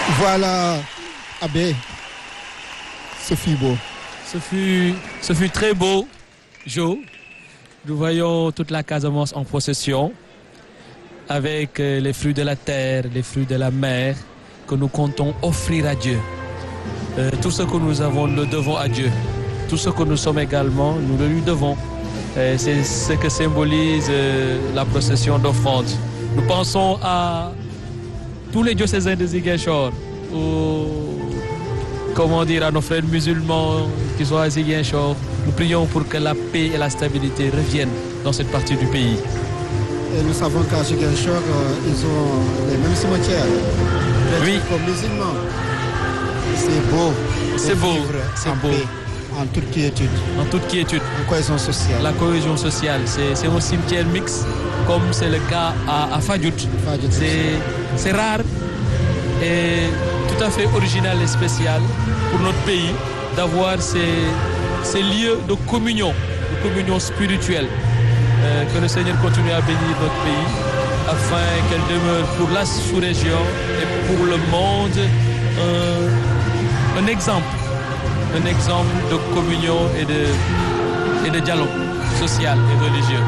Voilà, Abbé, ce fut beau. Ce fut très beau, Jo. Nous voyons toute la Casamance en procession avec les fruits de la terre, les fruits de la mer que nous comptons offrir à Dieu. Tout ce que nous avons, nous le devons à Dieu. Tout ce que nous sommes également, nous le lui devons. C'est ce que symbolise la procession d'offrande. Nous pensons à tous les diocésains de Ziguinchor, à nos frères musulmans qui sont à Ziguinchor. Nous prions pour que la paix et la stabilité reviennent dans cette partie du pays. Et nous savons qu'à Ziguinchor, ils ont les mêmes cimetières. Oui. Comme musulmans. C'est beau. C'est beau. C'est beau. Paix, en toute quiétude. En toute quiétude. La cohésion sociale. La cohésion sociale. C'est un cimetière mixte, comme c'est le cas à Fadjout. C'est rare et tout à fait original et spécial pour notre pays d'avoir ces lieux de communion spirituelle. Que le Seigneur continue à bénir notre pays afin qu'elle demeure pour la sous-région et pour le monde un exemple de communion et de dialogue social et religieux.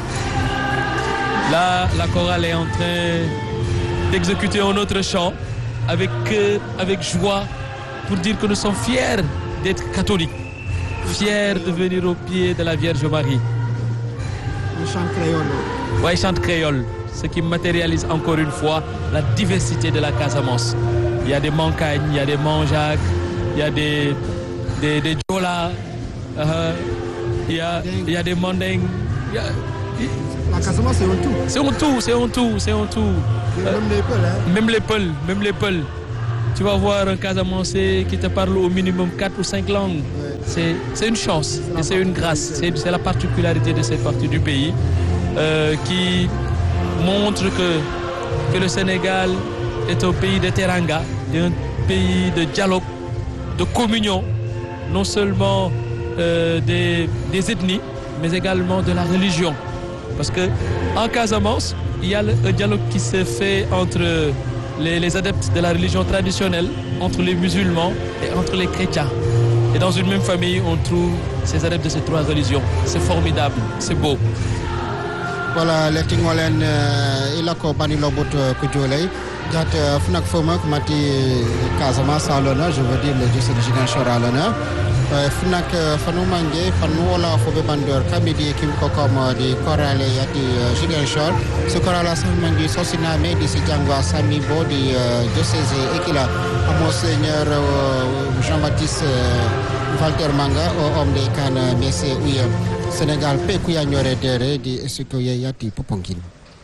Là, la chorale est en train d'exécuter un autre chant avec cœur, avec joie, pour dire que nous sommes fiers d'être catholiques, fiers de venir au pied de la Vierge Marie. Le chant créole. Oui, chante créole, ce qui matérialise encore une fois la diversité de la Casamance. Il y a des Mancagnes, il y a des Manjac, il y a des Djola, il y a des Mandeng. La Casamance, c'est un tout. C'est un tout. Même les Peuls. Tu vas voir un Casamancé qui te parle au minimum 4 ou 5 langues. Ouais. C'est une chance et c'est une grâce. C'est la particularité de cette partie du pays qui montre que le Sénégal est un pays de teranga, un pays de dialogue, de communion, non seulement des ethnies, mais également de la religion. Parce qu'en Casamance, il y a un dialogue qui se fait entre les adeptes de la religion traditionnelle, entre les musulmans et entre les chrétiens. Et dans une même famille, on trouve ces adeptes de ces trois religions. C'est formidable, c'est beau. Voilà, les Tingolen, il a compagnie Lobot Kudjolei. Gat Fnak Fomak, Mati Casamance à l'honneur, je veux dire le diocèse de Ziguinchor à l'honneur. Fnak Fanoumangue, Fanouola Fobe Bandor, Kamidi Kim Kokom di Korale Yati Ziguinchor. Ce Korala Samangi Sosiname di Sidjangwa Samibo di diocèse Ekila, Monseigneur Jean-Baptiste Walter Manga, homme de Cannes, Messé Ouya, Sénégal, Pekuya Nyore Dere di Esikoya Yati Popongine.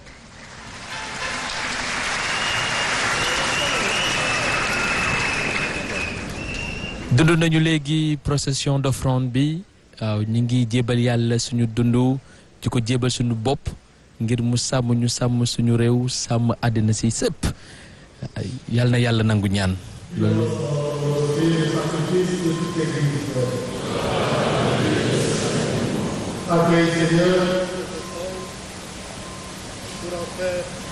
dund nañu léegi procession d'offrande bi waaw ñu ngi jébal yàlla suñu dund di ko jébal suñu bopp ngir mu sàmm ñu sàmm suñu réew sàmm àddina si sëpp yàlla na yàlla nangu ñaan loolu Seigneur, pour en faire